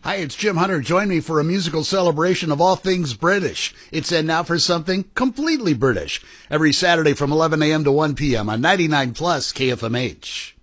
Hi, it's Jim Hunter. Join me for a musical celebration of all things British. It's in now for something completely British. Every Saturday from 11 a.m. to 1 p.m. on 99 Plus KFMH.